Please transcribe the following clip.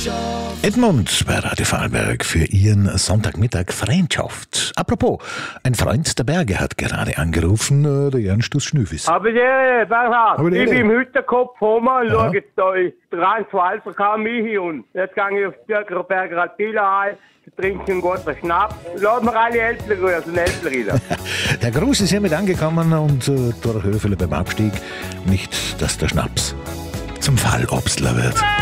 Edmund bei Radio Vorarlberg für Ihren Sonntagmittag Freundschaft. Apropos, ein Freund der Berge hat gerade angerufen, der Ernst Schnüffis. Aber der Bernhard, Aber der- ich bin im Hütterkopf rum und schaue jetzt da Transwalser kam ich hin und jetzt gehe ich auf die Berger Altila ein, trinke einen guten Schnaps, laden wir alle Ältere grüßen, Ältere. Der Gruß ist hiermit angekommen und durch Höfele beim Abstieg. Nicht, dass der Schnaps zum Fallobstler wird.